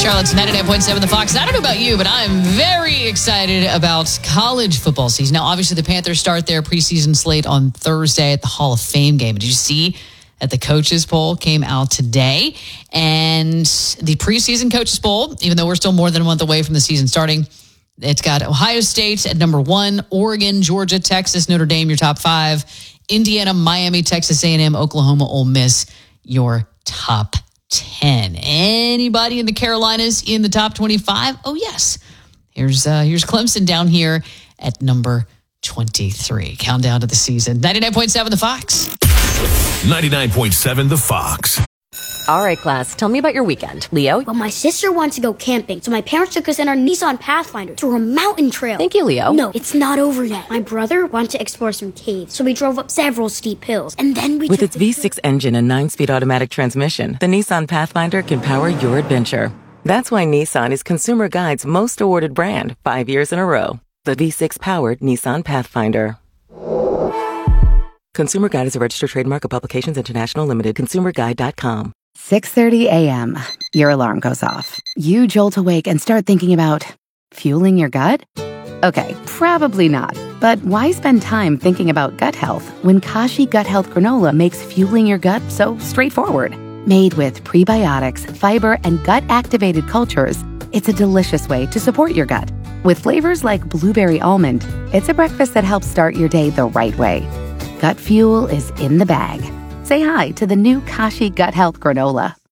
Charlotte's 99.7 The Fox. I don't know about you, but I'm very excited about college football season. Now, obviously, the Panthers start their preseason slate on Thursday at the Hall of Fame game. Did you see that the coaches poll came out today? And the preseason coaches poll, even though we're still more than a month away from the season starting, it's got Ohio State at number 1, Oregon, Georgia, Texas, Notre Dame, your top 5, Indiana, Miami, Texas A&M, Oklahoma, Ole Miss, your top 10. Anybody in the Carolinas in the top 25? Oh, yes. Here's Clemson down here at number 23. Countdown to the season. 99.7 The Fox. 99.7 The Fox. All right, class, tell me about your weekend. Leo? Well, my sister wanted to go camping, so my parents took us in our Nissan Pathfinder through a mountain trail. Thank you, Leo. No, it's not over yet. My brother wanted to explore some caves, so we drove up several steep hills, and then we With its V6 engine and 9-speed automatic transmission, the Nissan Pathfinder can power your adventure. That's why Nissan is Consumer Guide's most awarded brand 5 years in a row. The V6-powered Nissan Pathfinder. Consumer Guide is a registered trademark of Publications International Limited. ConsumerGuide.com. 6:30 a.m. Your alarm goes off. You jolt awake and start thinking about fueling your gut? Okay, probably not. But why spend time thinking about gut health when Kashi Gut Health Granola makes fueling your gut so straightforward? Made with prebiotics, fiber, and gut-activated cultures, it's a delicious way to support your gut. With flavors like blueberry almond, it's a breakfast that helps start your day the right way. Gut fuel is in the bag. Say hi to the new Kashi Gut Health Granola.